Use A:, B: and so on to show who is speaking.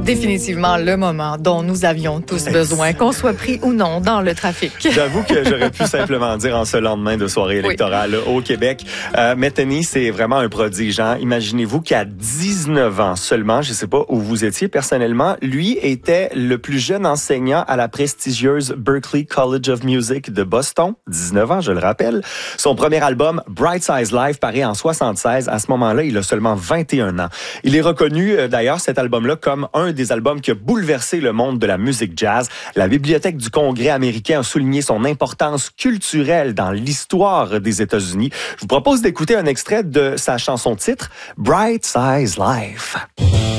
A: Définitivement le moment dont nous avions tous besoin, qu'on soit pris ou non dans le trafic.
B: J'avoue que j'aurais pu simplement dire en ce lendemain de soirée électorale au Québec. Metheny, c'est vraiment un prodige. Hein? Imaginez-vous qu'à 19 ans seulement, je ne sais pas où vous étiez personnellement, lui était le plus jeune enseignant à la prestigieuse Berklee College of Music de Boston. 19 ans, je le rappelle. Son premier album, Bright Size Life, paraît en 76. À ce moment-là, il a seulement 21 ans. Il est reconnu, d'ailleurs, cet album-là, comme un des albums qui a bouleversé le monde de la musique jazz. La Bibliothèque du Congrès américain a souligné son importance culturelle dans l'histoire des États-Unis. Je vous propose d'écouter un extrait de sa chanson titre, Bright Size Life.